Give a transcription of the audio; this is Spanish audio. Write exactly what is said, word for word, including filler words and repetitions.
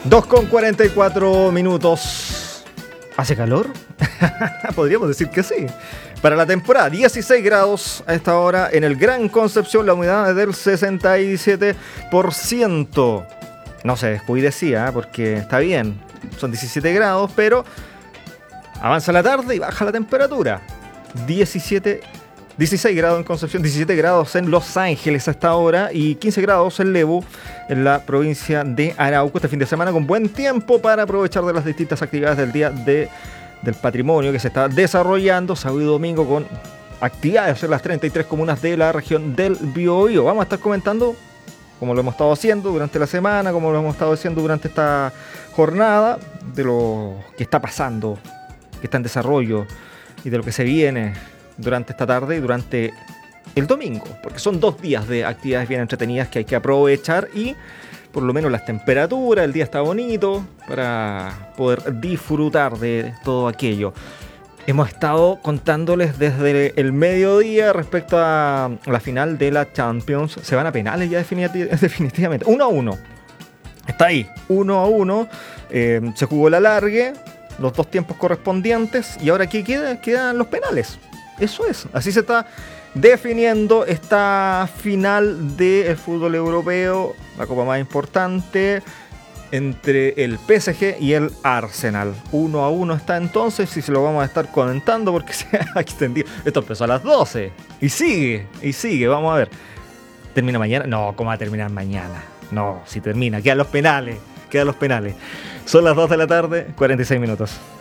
dos con cuarenta y cuatro minutos. ¿Hace calor? Podríamos decir que sí. Para la temporada, dieciséis grados a esta hora en el Gran Concepción, la humedad es del sesenta y siete por ciento. No se descuidecía, ¿eh? Porque está bien, son diecisiete grados, pero avanza la tarde y baja la temperatura. diecisiete, dieciséis grados en Concepción, diecisiete grados en Los Ángeles a esta hora y quince grados en Lebu, en la provincia de Arauco. Este fin de semana con buen tiempo para aprovechar de las distintas actividades del día de, del patrimonio que se está desarrollando sábado y domingo con actividades en las treinta y tres comunas de la región del Biobío. Vamos a estar comentando como lo hemos estado haciendo durante la semana, como lo hemos estado haciendo durante esta jornada, de lo que está pasando, que está en desarrollo y de lo que se viene durante esta tarde y durante el domingo, porque son dos días de actividades bien entretenidas que hay que aprovechar y por lo menos las temperaturas, el día está bonito para poder disfrutar de todo aquello. Hemos estado contándoles desde el mediodía respecto a la final de la Champions. Se van a penales ya definitivamente. Uno a uno. Está ahí. Uno a uno. Eh, se jugó el alargue, los dos tiempos correspondientes. Y ahora aquí queda, quedan los penales. Eso es. Así se está definiendo esta final del fútbol europeo. La copa más importante entre el P S G y el Arsenal. Uno a uno está entonces y se lo vamos a estar comentando porque se ha extendido. Esto empezó a las doce y sigue, y sigue, vamos a ver. ¿Termina mañana? No, ¿cómo va a terminar mañana? No, si termina, quedan los penales, quedan los penales. Son las dos de la tarde, cuarenta y seis minutos.